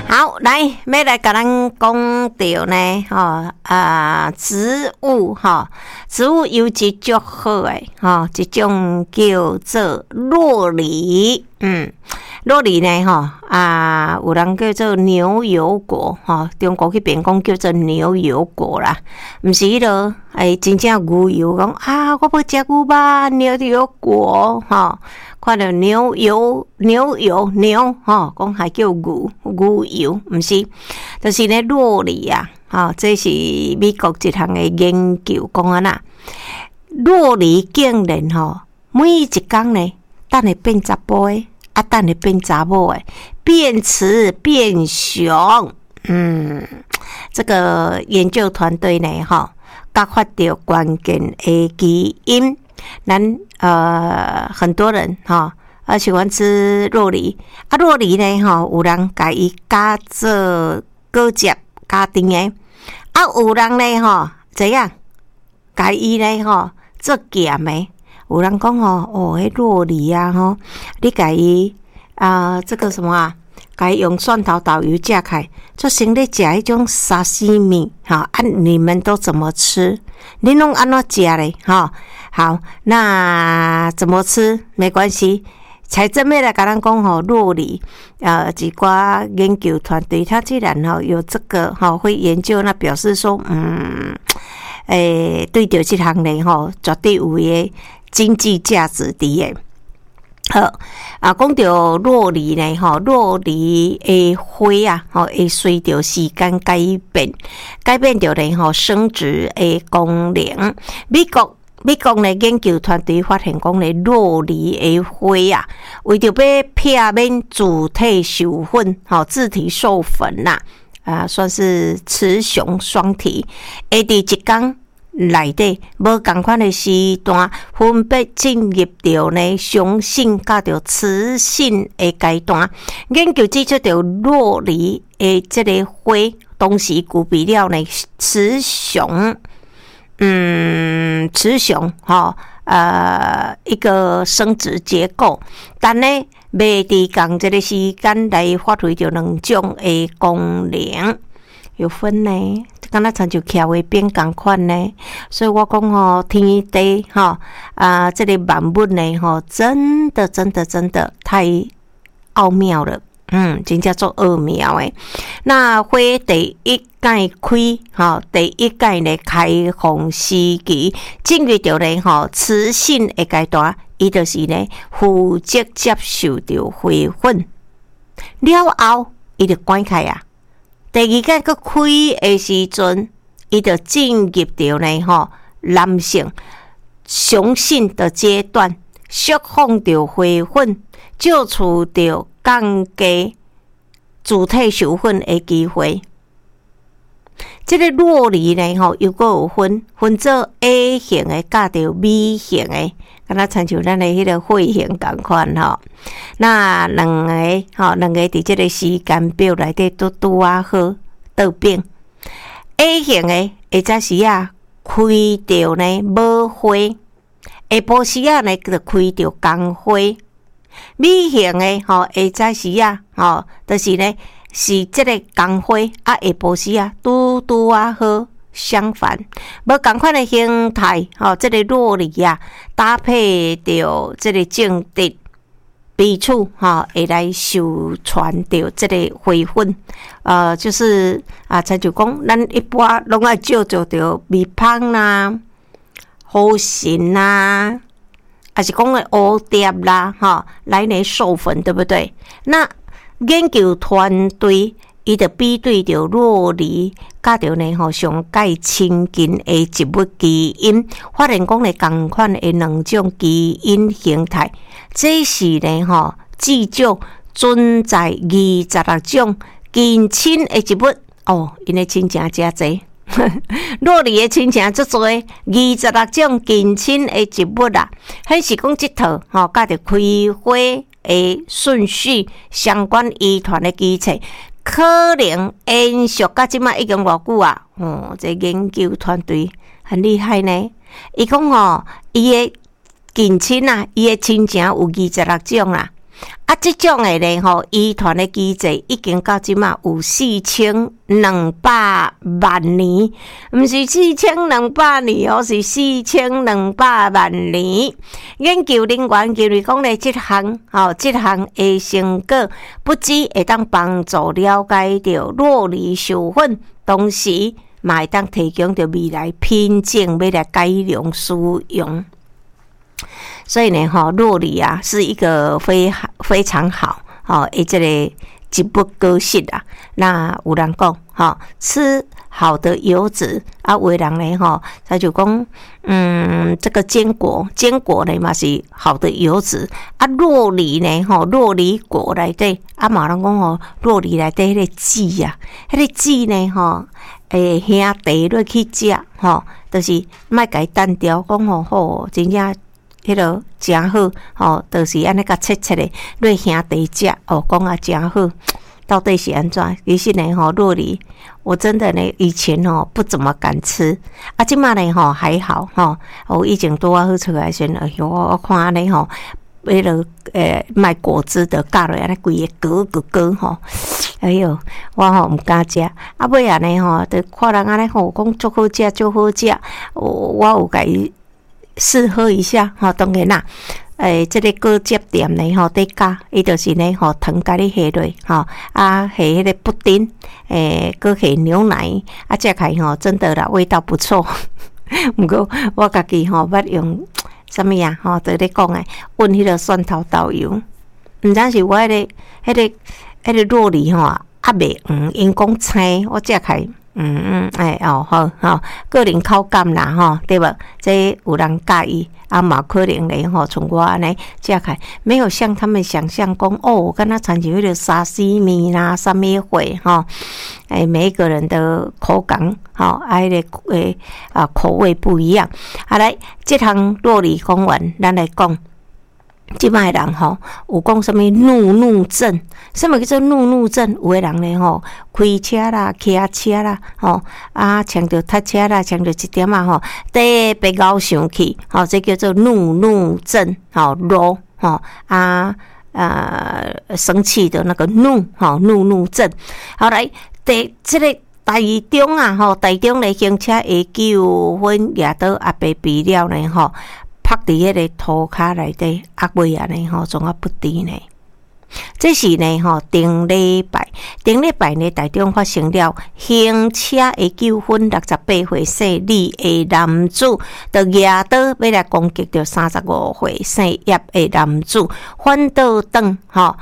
好，来，要来甲咱讲到呢，植物植物有一种好诶，一种叫做酪梨，酪梨呢，有人叫做牛油果，中国迄边讲叫做牛油果啦，毋是迄落真正牛油讲我要食牛肉牛油果，看到牛讲还叫牛油，毋是，就是咧酪梨啊，这是美国一项的研究讲啊呐，酪梨竟然每一工呢，等会变查甫诶，等会变查某诶，变雌变雄，这个研究团队呢，揭发到关键的基因。咱很多人喜欢吃酪梨，酪梨呢有人甲伊加做果汁加甜的，有人呢怎样甲伊呢做咸的，有人讲迄酪梨啊你甲伊这个什么甲伊用蒜头导油炸开，做成咧食迄种沙西米你们都怎么吃？你拢安怎食咧好，那怎么吃没关系。财政妹来跟咱讲酪梨，一寡研究团队，他既然有这个会研究，那表示说，对着这项呢绝对有诶经济价值伫诶。好，讲到酪梨呢，酪梨的花会随着时间改变着呢生殖的功能。美国呢研究团队发现讲呢，酪梨的花为着要避免自体授粉，自体授粉算是雌雄双体，会伫一天内底无同款的时段，分别进入到呢雄性甲着雌性的阶段。研究指出，到酪梨的这个花同时具备了呢雌雄一个生殖结构，但呢未伫共这个时间来发挥着两种的功能。有分呢，敢若亲像徛话变共款呢，所以我讲天地这个万物呢真的太奥妙了，真正做奥妙诶。那花第一届开第一届呢开放时期，进入着呢雌性的阶段，伊就是呢负责接受着花粉，了后伊就关开啊。第二届佮开的时阵，伊就进入到呢男性雄性的阶段，释放着花粉，就除着降低自体授粉的机会。这个酪梨呢又阁有分做 A 型的甲着 B 型的，敢若亲像咱的迄个血型同款那两个伫这个时间表内底拄好倒变。A 型的会早时开着呢无花，下晡时呢就开着公花。B 型的会早时就是呢是这个公花下晡时拄好相反，无同款的形态这个酪梨搭配着这个种植彼此会来受传着这个花粉，就是亲像讲咱一般拢爱照着蜜蜂啦、花神啦，还是讲的蝴蝶啦来呢授粉，对不对？那研究团队伊就比对着酪梨甲着呢上界亲近的植物基因，发现讲呢同款的两种基因形态，这是呢至少存在26种近亲的植物因为亲情真侪酪梨的亲情足多，26种近亲的植物显示讲这套甲着开花的顺序相关遗传的基础，可能延续到即摆已经偌久这研究团队很厉害呢。伊讲伊的近亲伊的亲情有26种这种的咧遗传的机制已经到即马有4200万年，毋是4200年哦，是4200万年。研究人员认为讲咧，这项的成果不只会当帮助了解到酪梨授粉，同时嘛会当提供着未来品种要来改良使用。所以呢，酪梨啊是一个非常好这个一不可惜啊。那有人讲吃好的油脂啊，有的人呢他就讲这个坚果呢嘛是好的油脂啊，酪梨呢酪梨果内底啊，嘛人讲酪梨内底迄个籽啊，迄个籽呢兄弟落去食就是莫甲伊单调讲好真正。迄落真好就是安尼甲切的，落兄弟食讲啊真好。到底是安怎？其实呢酪梨，我真的呢以前不怎么敢吃，啊，即马呢还好我以前拄好出来时，哎哟，我看安尼迄落卖果汁的夹落安尼规个果哎哟，我毋敢食。啊尾啊呢就看人安尼讲足好食，我有甲伊试喝一下当然啦，这个果汁店呢底加伊就是呢糖甲你下落下迄个布丁搁下牛奶啊，食起来真的啦，味道不错。不过我家己捌用什么呀就咧讲混迄个蒜头豆油，毋知是我迄个酪梨啊袂因讲青，我食起来好个人口感啦对吧？这有人介意啊，嘛可能咧从我安尼食起来没有像他们想象讲敢若参像迄个沙西米啦啥物货每一个人的口感迄个口味不一样。来，这项酪梨讲完，咱来讲。即摆人有讲什么怒症？什么叫做怒症？有的人咧开车啦、骑车啦，抢着踏车啦，抢着一点第白高上去，这叫做怒症，怒生气的那个怒症。好来，这个台中咧行车会纠纷掠到阿伯肥了呢拍伫迄个涂骹内底，尾啊呢总啊不低呢。这是呢顶礼拜呢台中发生了行车的纠纷，68岁姓李的男子，就举刀要来攻击着35岁姓叶的男子，反倒转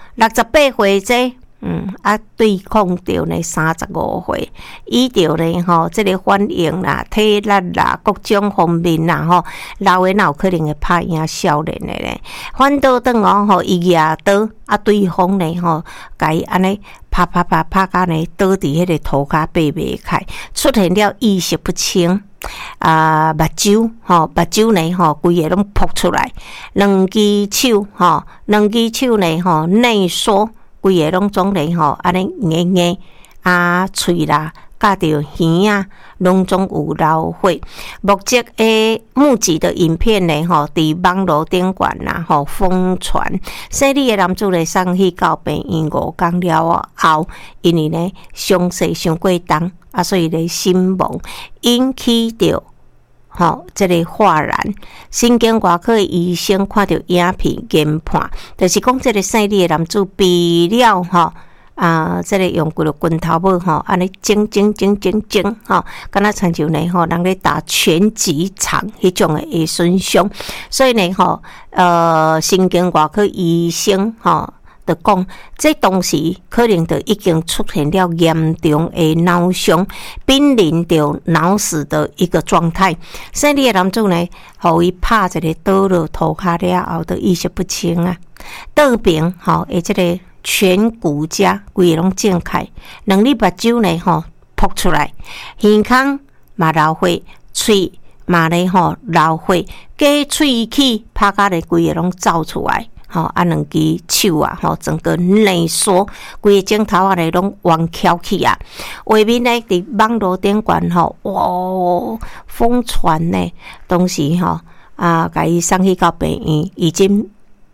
68岁这。对抗着呢35岁，伊着呢这个反应啦、体力啦、各种方面啦老的哪有可能会拍赢少年的咧？反倒转伊举刀对方呢甲伊安尼拍甲呢倒伫迄个涂骹爬袂开，出现了意识不清目睭呢规个拢扑出来，两只手呢内缩。规个拢总咧安尼硬喙啦，甲着耳啊，拢总有流血。目击的影片呢伫网络顶悬啦疯传。姓李的男子咧送去到病院5天了后，因为呢伤势伤过重所以咧身亡，引起着这个哗然。神经外科的医生看到影片研判，就是讲这个姓李的男子被了这个用几个棍头帽安尼整敢若亲像呢人咧打拳击场迄种的会损伤，所以呢神经外科医生就讲，这当时可能就已经出现了严重的脑伤，濒临着脑死的一个状态。姓李的男子呢，互伊拍一个倒落涂骹了后，就意识不清啊。倒边诶，这个颧骨痂规个拢睁开，两粒目睭呢扑出来，耳孔嘛流血，喙嘛咧流血，加喙齿拍甲咧规个拢走出来。两只手啊，整个内缩，规个镜头咧拢弯翘起啊。画面咧伫网络顶悬哇，疯传呢，当时甲伊送去到病院，已经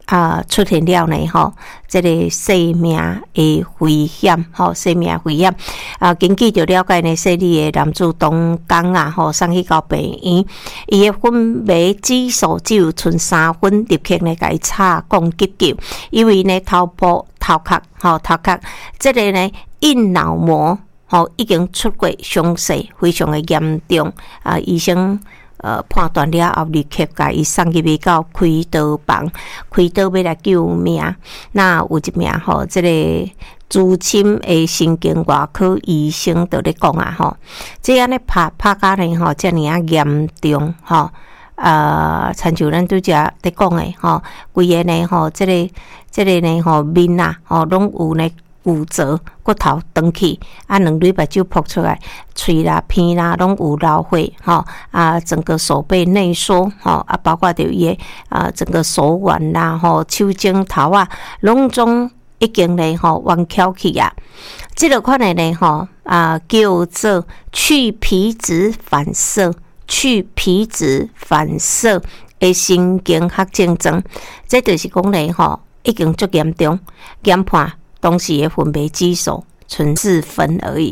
出现了呢吼，这个生命的危险吼，生命危险根据着了解呢，说你的男主东江吼送去到病院，伊的昏迷指数只有剩3分，立刻呢甲伊插讲急救，因为呢头壳这个呢硬脑膜已经出过伤势，非常的严重医生判断了后，立刻甲伊送入到开刀房，开刀要来救命。那有一名这个资深的神经外科医生就咧讲这样咧拍甲呢遮尔严重亲像咱拄则咧讲的规个呢这个呢面拢有呢骨折，骨头断去两蕊目睭扑出来，喙啦、鼻啦拢有流血整个手背内缩包括着伊的整个手腕啦手指头拢总已经呢弯翘起这个款的呢叫做去皮质反射的神经学症状，这就是讲呢已经足严重，研判当时的分泌指数剩4分而已。